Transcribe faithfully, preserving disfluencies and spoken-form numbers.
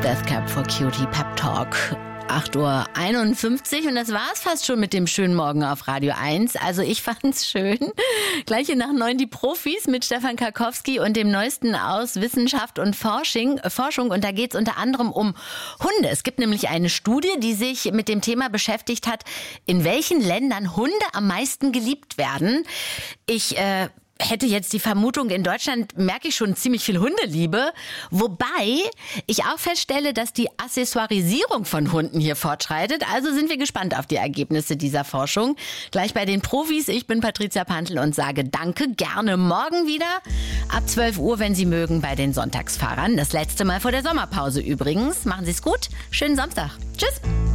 Death Cab for Cutie Pep Talk. acht Uhr einundfünfzig und das war's fast schon mit dem schönen Morgen auf Radio eins. Also ich fand's schön. Gleich hier nach neun die Profis mit Stefan Karkowski und dem Neuesten aus Wissenschaft und Forschung. Forschung. Und da geht's unter anderem um Hunde. Es gibt nämlich eine Studie, die sich mit dem Thema beschäftigt hat, in welchen Ländern Hunde am meisten geliebt werden. Ich äh, hätte jetzt die Vermutung, in Deutschland merke ich schon ziemlich viel Hundeliebe. Wobei ich auch feststelle, dass die Accessoirisierung von Hunden hier fortschreitet. Also sind wir gespannt auf die Ergebnisse dieser Forschung. Gleich bei den Profis. Ich bin Patricia Pantl und sage danke. Gerne morgen wieder ab zwölf Uhr, wenn Sie mögen, bei den Sonntagsfahrern. Das letzte Mal vor der Sommerpause übrigens. Machen Sie es gut. Schönen Samstag. Tschüss.